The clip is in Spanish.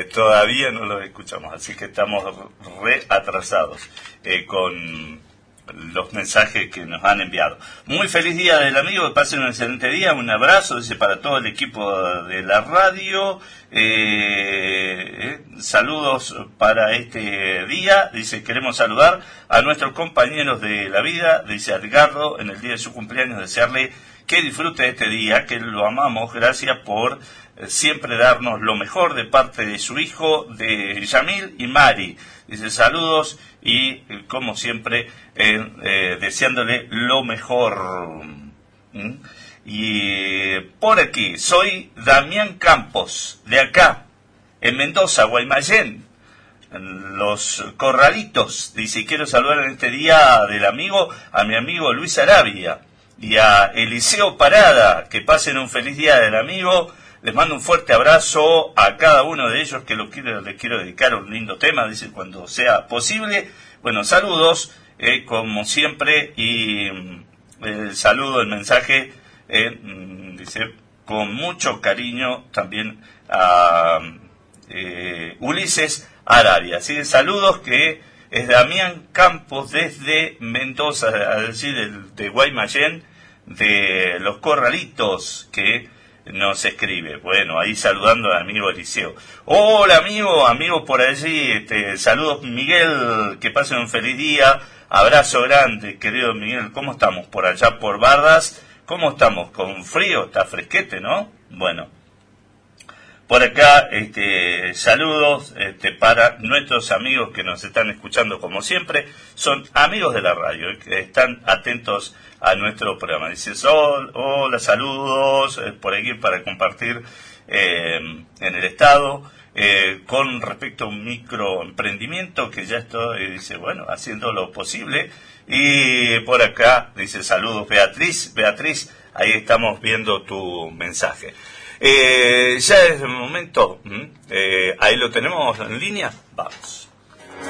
todavía no los escuchamos, así que estamos re atrasados con los mensajes que nos han enviado. Muy feliz día del amigo, que pasen un excelente día, un abrazo, dice, para todo el equipo de la radio, saludos para este día, dice, queremos saludar a nuestros compañeros de la vida, dice Edgardo, en el día de su cumpleaños, desearle que disfrute de este día, que lo amamos, gracias por siempre darnos lo mejor de parte de su hijo, de Yamil y Mari. Dice saludos y como siempre deseándole lo mejor. Y por aquí, soy Damián Campos, de acá, en Mendoza, Guaymallén, en Los Corralitos. Dice, quiero saludar en este día del amigo a mi amigo Luis Arabia y a Eliseo Parada, que pasen un feliz día del amigo. Les mando un fuerte abrazo a cada uno de ellos, que les quiero dedicar un lindo tema, dice, cuando sea posible. Bueno, saludos, como siempre, y el saludo, el mensaje, dice, con mucho cariño también a Ulises Arabia. Así que saludos, que es Damián Campos desde Mendoza, es decir, de Guaymallén, de Los Corralitos, que nos escribe. Bueno, ahí saludando al amigo Eliseo. Hola amigo por allí, saludos Miguel, que pasen un feliz día, abrazo grande, querido Miguel. ¿Cómo estamos por allá por Bardas? ¿Cómo estamos? ¿Con frío? Está fresquete, ¿no? Bueno, por acá, saludos para nuestros amigos que nos están escuchando como siempre, son amigos de la radio, que están atentos a nuestro programa. Dice, hola, saludos, por aquí para compartir en el estado, con respecto a un microemprendimiento que ya estoy, dice, bueno, haciendo lo posible. Y por acá, dice, saludos Beatriz, ahí estamos viendo tu mensaje. Ya es el momento, ahí lo tenemos en línea, vamos.